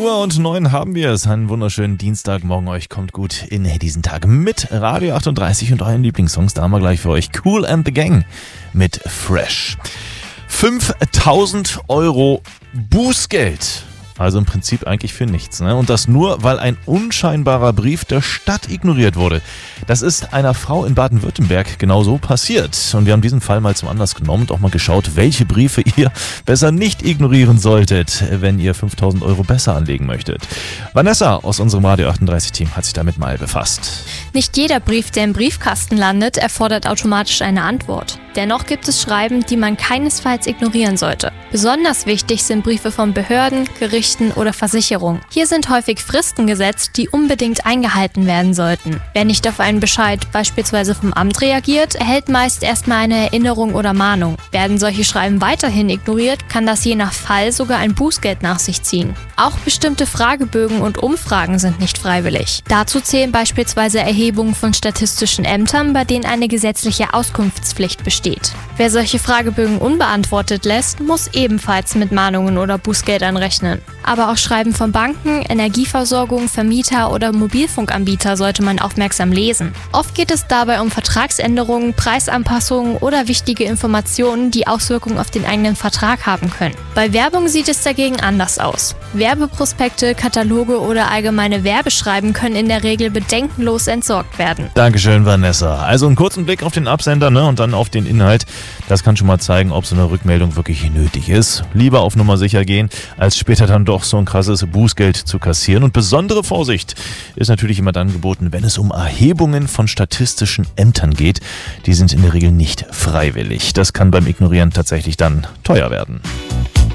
9:09 haben wir es. Einen wunderschönen Dienstagmorgen. Euch kommt gut in diesen Tag mit Radio 38 und euren Lieblingssongs. Da haben wir gleich für euch Kool and the Gang mit Fresh. 5.000 € Bußgeld. Also im Prinzip eigentlich für nichts, ne? Und das nur, weil ein unscheinbarer Brief der Stadt ignoriert wurde. Das ist einer Frau in Baden-Württemberg genauso passiert. Und wir haben diesen Fall mal zum Anlass genommen und auch mal geschaut, welche Briefe ihr besser nicht ignorieren solltet, wenn ihr 5.000 € besser anlegen möchtet. Vanessa aus unserem Radio 38-Team hat sich damit mal befasst. Nicht jeder Brief, der im Briefkasten landet, erfordert automatisch eine Antwort. Dennoch gibt es Schreiben, die man keinesfalls ignorieren sollte. Besonders wichtig sind Briefe von Behörden, Gerichten oder Versicherungen. Hier sind häufig Fristen gesetzt, die unbedingt eingehalten werden sollten. Wer nicht auf einen Bescheid beispielsweise vom Amt reagiert, erhält meist erstmal eine Erinnerung oder Mahnung. Werden solche Schreiben weiterhin ignoriert, kann das je nach Fall sogar ein Bußgeld nach sich ziehen. Auch bestimmte Fragebögen und Umfragen sind nicht freiwillig. Dazu zählen beispielsweise Erhebungen von statistischen Ämtern, bei denen eine gesetzliche Auskunftspflicht besteht. Wer solche Fragebögen unbeantwortet lässt, muss ebenfalls mit Mahnungen oder Bußgeldern rechnen. Aber auch Schreiben von Banken, Energieversorgung, Vermieter oder Mobilfunkanbieter sollte man aufmerksam lesen. Oft geht es dabei um Vertragsänderungen, Preisanpassungen oder wichtige Informationen, die Auswirkungen auf den eigenen Vertrag haben können. Bei Werbung sieht es dagegen anders aus. Werbeprospekte, Kataloge oder allgemeine Werbeschreiben können in der Regel bedenkenlos entsorgt werden. Dankeschön, Vanessa. Also einen kurzen Blick auf den Absender, ne, und dann auf den Inhalt. Das kann schon mal zeigen, ob so eine Rückmeldung wirklich nötig ist. Lieber auf Nummer sicher gehen, als später dann doch so ein krasses Bußgeld zu kassieren. Und besondere Vorsicht ist natürlich immer dann geboten, wenn es um Erhebungen von statistischen Ämtern geht. Die sind in der Regel nicht freiwillig. Das kann beim Ignorieren tatsächlich dann teuer werden.